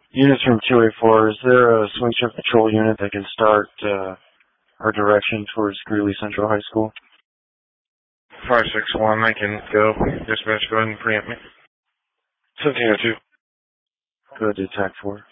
Units from 284, is there a swing shift patrol unit that can start our direction towards Greeley Central High School? 561, I can go. Dispatch, go ahead and preempt me. 1702. Go to attack 4.